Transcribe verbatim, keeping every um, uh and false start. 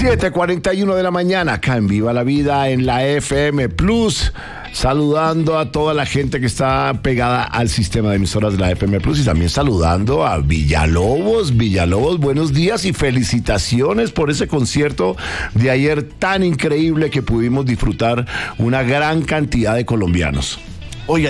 siete cuarenta y uno de la mañana, acá en Viva la Vida, en la F M Plus, saludando a toda la gente que está pegada al sistema de emisoras de la F M Plus y también saludando a Villalobos. Villalobos, buenos días y felicitaciones por ese concierto de ayer tan increíble que pudimos disfrutar una gran cantidad de colombianos.